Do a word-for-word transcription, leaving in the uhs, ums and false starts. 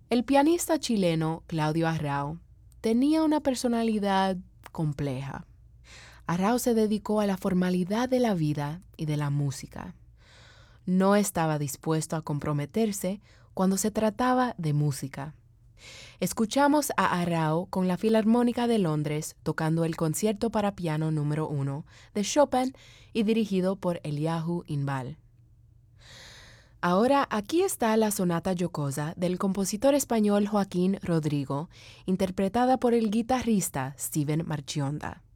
El pianista chileno Claudio Arrau tenía una personalidad compleja. Arrau se dedicó a la formalidad de la vida y de la música. No estaba dispuesto a comprometerse cuando se trataba de música. Escuchamos a Arrau con la Filarmónica de Londres tocando el concierto para piano número uno de Chopin y dirigido por Eliahu Inbal. Ahora aquí está la sonata jocosa del compositor español Joaquín Rodrigo, interpretada por el guitarrista Steven Marchionda.